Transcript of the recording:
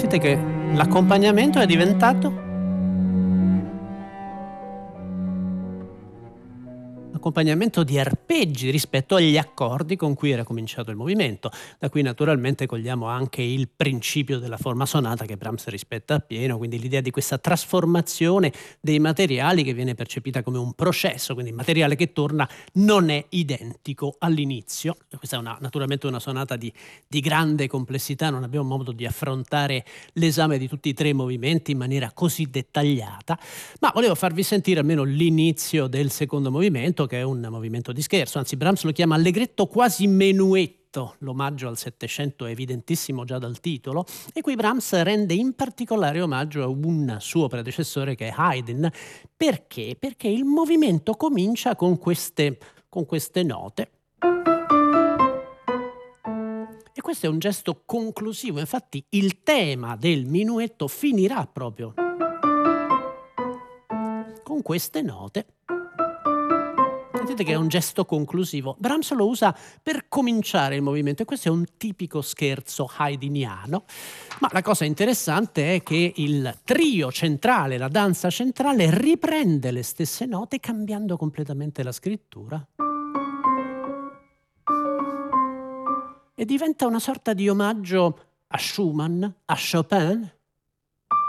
Sentite che l'accompagnamento è diventato accompagnamento di arpeggi rispetto agli accordi con cui era cominciato il movimento. Da qui naturalmente cogliamo anche il principio della forma sonata che Brahms rispetta appieno, quindi l'idea di questa trasformazione dei materiali che viene percepita come un processo, quindi il materiale che torna non è identico all'inizio. Questa è naturalmente una sonata di grande complessità, non abbiamo modo di affrontare l'esame di tutti e tre i movimenti in maniera così dettagliata, ma volevo farvi sentire almeno l'inizio del secondo movimento, che è un movimento di scherzo, anzi Brahms lo chiama allegretto quasi menuetto. L'omaggio al Settecento è evidentissimo già dal titolo, e qui Brahms rende in particolare omaggio a un suo predecessore che è Haydn. Perché? Perché il movimento comincia con queste note. E questo è un gesto conclusivo, infatti il tema del minuetto finirà proprio con queste note. Sentite che è un gesto conclusivo. Brahms lo usa per cominciare il movimento e questo è un tipico scherzo haydniano. Ma la cosa interessante è che il trio centrale, la danza centrale, riprende le stesse note cambiando completamente la scrittura. E diventa una sorta di omaggio a Schumann, a Chopin,